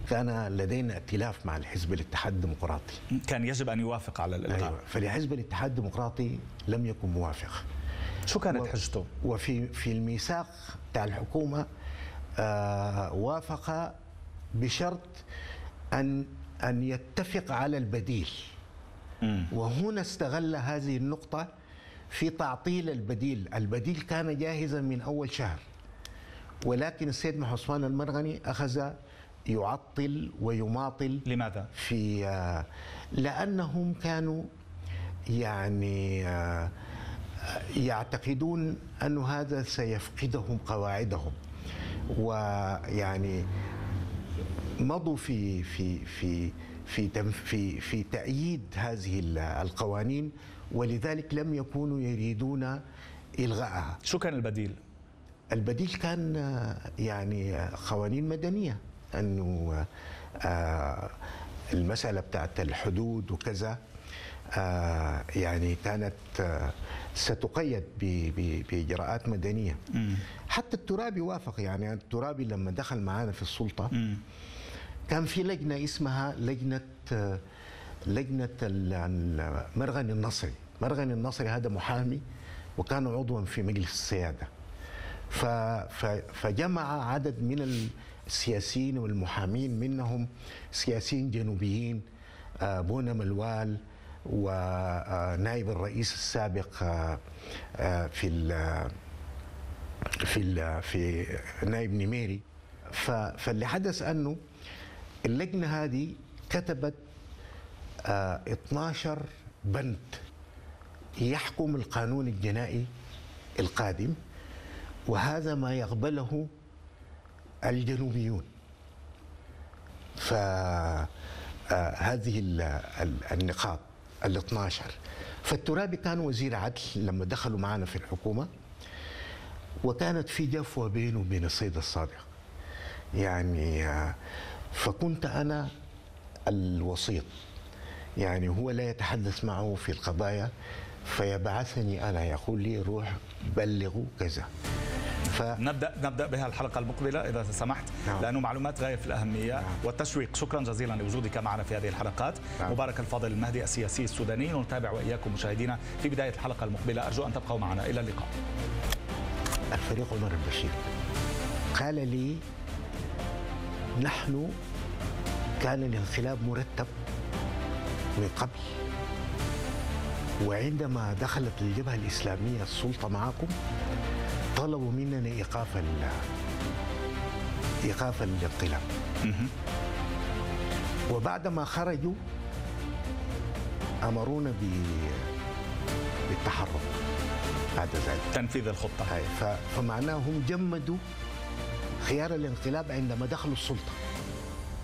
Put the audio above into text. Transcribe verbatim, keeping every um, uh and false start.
كان لدينا ائتلاف مع الحزب الاتحاد الديمقراطي، كان يجب أن يوافق على الإلغاء. أيوة. فالحزب الاتحاد الديمقراطي لم يكن موافق. شو كانت حجته؟ وفي في الميثاق بتاع الحكومة آه وافق بشرط أن أن يتفق على البديل. م. وهنا استغل هذه النقطة في تعطيل البديل. البديل كان جاهزا من أول شهر، ولكن السيد محمد عثمان المرغني أخذ يعطل ويماطل. لماذا؟ في آه لأنهم كانوا يعني آه يعتقدون أن هذا سيفقدهم قواعدهم، ويعني مضوا في في في في في في تأييد هذه القوانين، ولذلك لم يكونوا يريدون إلغائها. شو كان البديل؟ البديل كان يعني قوانين مدنية، أنه المسألة بتاعت الحدود وكذا يعني كانت ستقيد بإجراءات مدنية. م. حتى الترابي وافق. يعني الترابي لما دخل معانا في السلطة م. كان في لجنة اسمها لجنة لجنة مرغني النصري. مرغني النصري هذا محامي وكان عضوا في مجلس السيادة، فجمع عدد من السياسيين والمحامين، منهم سياسيين جنوبيين، بونا ملوال ونائب الرئيس السابق في ال في ال في نائب نميري. فاللي حدث انه اللجنه هذه كتبت اثناشر بند يحكم القانون الجنائي القادم، وهذا ما يقبله الجنوبيون. فهذه النقاط ال اثناشر. فالترابي كان وزير عدل لما دخلوا معنا في الحكومة، وكانت في جفوة بينه وبين السيد الصادق. يعني فكنت أنا الوسيط، يعني هو لا يتحدث معه في القضايا، فيبعثني أنا يقول لي روح بلغوا كذا. ف... نبدأ نبدأ بها الحلقة المقبلة إذا سمحت. نعم. لأنه معلومات غاية في الأهمية. نعم. والتشويق. شكرا جزيلا لوجودك معنا في هذه الحلقات. نعم. مبارك الفاضل المهدي السياسي السوداني، ونتابع وإياكم مشاهدينا في بداية الحلقة المقبلة. أرجو أن تبقوا معنا. إلى اللقاء. الفريق عمر البشير قال لي نحن كان الانقلاب مرتب من قبل، وعندما دخلت الجبهة الإسلامية السلطة معكم طلبوا مننا إيقاف إيقاف الانقلاب. وبعدما خرجوا أمرونا بالتحرك بعد ذلك، تنفيذ الخطة. فمعناه هم جمدوا خيار الانقلاب عندما دخلوا السلطة.